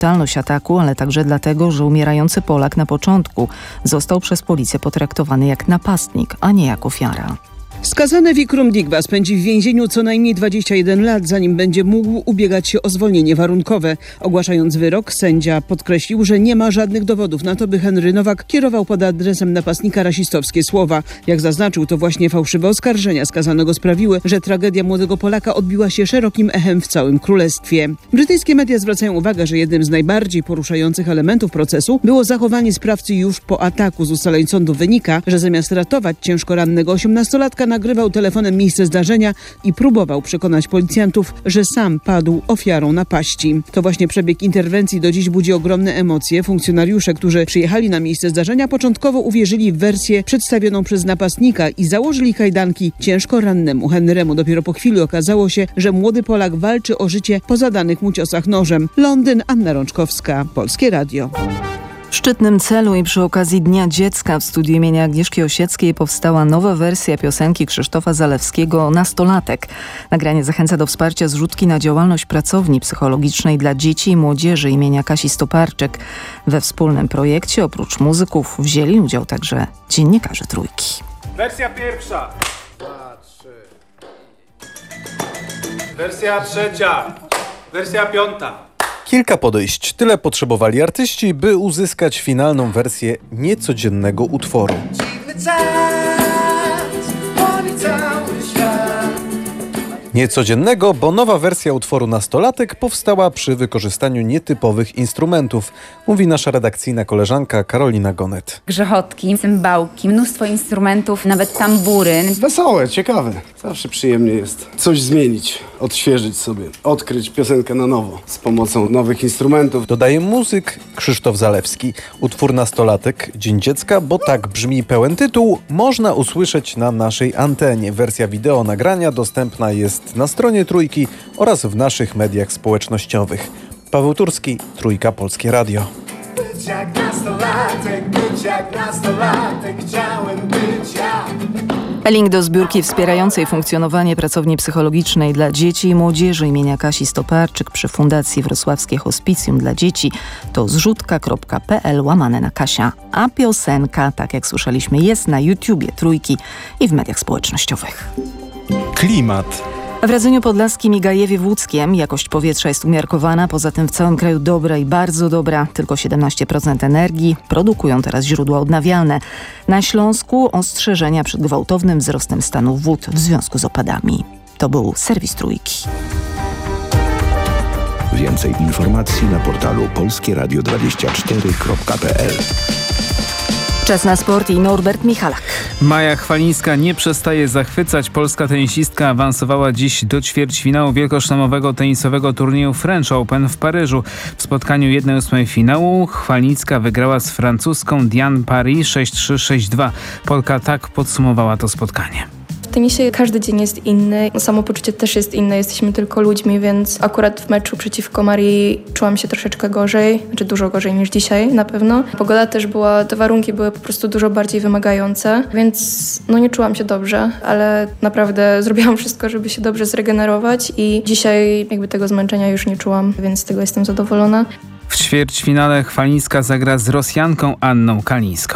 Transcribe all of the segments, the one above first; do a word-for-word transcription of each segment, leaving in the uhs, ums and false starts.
brutalność ataku, ale także dlatego, że umierający Polak na początku został przez policję potraktowany jak napastnik, a nie jak ofiara. Skazany Vikram Digba spędzi w więzieniu co najmniej dwadzieścia jeden lat, zanim będzie mógł ubiegać się o zwolnienie warunkowe. Ogłaszając wyrok, sędzia podkreślił, że nie ma żadnych dowodów na to, by Henry Nowak kierował pod adresem napastnika rasistowskie słowa. Jak zaznaczył, to właśnie fałszywe oskarżenia skazanego sprawiły, że tragedia młodego Polaka odbiła się szerokim echem w całym królestwie. Brytyjskie media zwracają uwagę, że jednym z najbardziej poruszających elementów procesu było zachowanie sprawcy już po ataku. Z ustaleń sądu wynika, że zamiast ratować ciężko rannego osiemnastolatka, nagrywał telefonem miejsce zdarzenia i próbował przekonać policjantów, że sam padł ofiarą napaści. To właśnie przebieg interwencji do dziś budzi ogromne emocje. Funkcjonariusze, którzy przyjechali na miejsce zdarzenia, początkowo uwierzyli w wersję przedstawioną przez napastnika i założyli kajdanki ciężko rannemu Henrymu. Dopiero po chwili okazało się, że młody Polak walczy o życie po zadanych mu ciosach nożem. Londyn, Anna Rączkowska, Polskie Radio. W szczytnym celu i przy okazji Dnia Dziecka w studiu imienia Agnieszki Osieckiej powstała nowa wersja piosenki Krzysztofa Zalewskiego „Nastolatek”. Nagranie zachęca do wsparcia zrzutki na działalność pracowni psychologicznej dla dzieci i młodzieży imienia Kasi Stoparczyk. We wspólnym projekcie oprócz muzyków wzięli udział także dziennikarze Trójki. Wersja pierwsza. Dwa, trzy. Wersja trzecia. Wersja piąta. Kilka podejść. Tyle potrzebowali artyści, by uzyskać finalną wersję niecodziennego utworu. Niecodziennego, bo nowa wersja utworu „Nastolatek” powstała przy wykorzystaniu nietypowych instrumentów, mówi nasza redakcyjna koleżanka Karolina Gonet. Grzechotki, cymbałki, mnóstwo instrumentów, nawet tambury. Wesołe, ciekawe. Zawsze przyjemnie jest coś zmienić, odświeżyć sobie, odkryć piosenkę na nowo z pomocą nowych instrumentów. Dodaje muzyk Krzysztof Zalewski. Utwór „Nastolatek” Dzień Dziecka, bo tak brzmi pełen tytuł, można usłyszeć na naszej antenie. Wersja wideo nagrania dostępna jest na stronie Trójki oraz w naszych mediach społecznościowych. Paweł Turski, Trójka, Polskie Radio. Być jak nastolatek, być jak nastolatek, chciałem być jak. Link do zbiórki wspierającej funkcjonowanie pracowni psychologicznej dla dzieci i młodzieży imienia Kasi Stoparczyk przy Fundacji Wrocławskie Hospicjum dla Dzieci to zrzutka.pl łamane na Kasia. A piosenka, tak jak słyszeliśmy, jest na YouTubie Trójki i w mediach społecznościowych. Klimat. W Radzeniu Podlaskim i Gajewie Włódzkiem jakość powietrza jest umiarkowana, poza tym w całym kraju dobra i bardzo dobra. Tylko siedemnaście procent energii produkują teraz źródła odnawialne. Na Śląsku ostrzeżenia przed gwałtownym wzrostem stanu wód w związku z opadami. To był serwis Trójki. Więcej informacji na portalu polskie radio dwadzieścia cztery kropka p l. Czas na sport i Norbert Michalak. Maja Chwalińska nie przestaje zachwycać. Polska tenisistka awansowała dziś do ćwierćfinału wielkoszlemowego tenisowego turnieju French Open w Paryżu. W spotkaniu jednej ósmej finału Chwalińska wygrała z francuską Diane Paris sześć trzy sześć dwa. Polka tak podsumowała to spotkanie. W tenisie każdy dzień jest inny, samopoczucie też jest inne, jesteśmy tylko ludźmi, więc akurat w meczu przeciwko Marii czułam się troszeczkę gorzej, znaczy dużo gorzej niż dzisiaj na pewno. Pogoda też była, te warunki były po prostu dużo bardziej wymagające, więc no nie czułam się dobrze, ale naprawdę zrobiłam wszystko, żeby się dobrze zregenerować i dzisiaj jakby tego zmęczenia już nie czułam, więc z tego jestem zadowolona. W ćwierćfinale Chwalińska zagra z Rosjanką Anną Kalińską.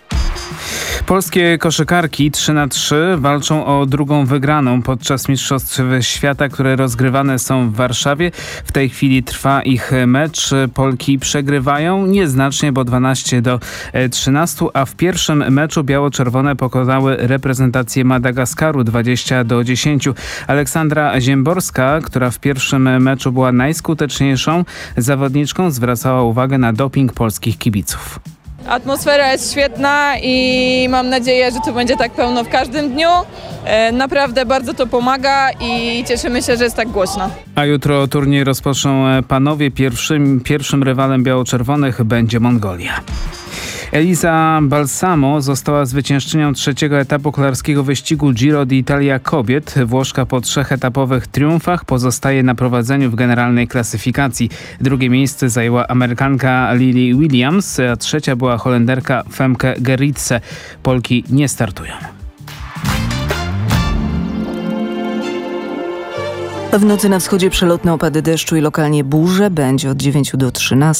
Polskie koszykarki trzy na trzy walczą o drugą wygraną podczas Mistrzostw Świata, które rozgrywane są w Warszawie. W tej chwili trwa ich mecz. Polki przegrywają nieznacznie, bo dwanaście do trzynastu, a w pierwszym meczu biało-czerwone pokonały reprezentację Madagaskaru dwadzieścia do dziesięciu. Aleksandra Ziemborska, która w pierwszym meczu była najskuteczniejszą zawodniczką, zwracała uwagę na doping polskich kibiców. Atmosfera jest świetna i mam nadzieję, że tu będzie tak pełno w każdym dniu. Naprawdę bardzo to pomaga i cieszymy się, że jest tak głośno. A jutro turniej rozpoczną panowie. Pierwszym, pierwszym rywalem biało-czerwonych będzie Mongolia. Elisa Balsamo została zwyciężczynią trzeciego etapu kolarskiego wyścigu Giro d'Italia kobiet. Włoszka po trzech etapowych triumfach pozostaje na prowadzeniu w generalnej klasyfikacji. Drugie miejsce zajęła Amerykanka Lily Williams, a trzecia była Holenderka Femke Gerritse. Polki nie startują. W nocy na wschodzie przelotne opady deszczu i lokalnie burze. Będzie od dziewięciu do trzynastu.